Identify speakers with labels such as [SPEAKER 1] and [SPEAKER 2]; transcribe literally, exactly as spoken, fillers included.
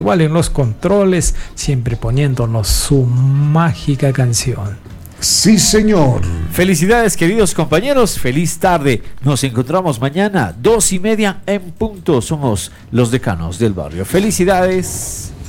[SPEAKER 1] igual en los controles, siempre poniéndonos su mágica canción.
[SPEAKER 2] Sí, señor.
[SPEAKER 3] Felicidades, queridos compañeros. Feliz tarde. Nos encontramos mañana, dos y media en punto. Somos los decanos del barrio. Felicidades.